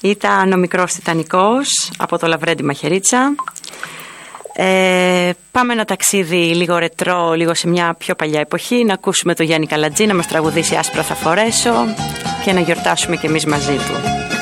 Ήταν ο μικρός Τιτανικός από το Λαβρέντι Μαχαιρίτσα. Πάμε ένα ταξίδι λίγο ρετρό, λίγο σε μια πιο παλιά εποχή, να ακούσουμε το Γιάννη Καλατζή να μας τραγουδήσει «Άσπρα θα φορέσω» και να γιορτάσουμε κι εμείς μαζί του.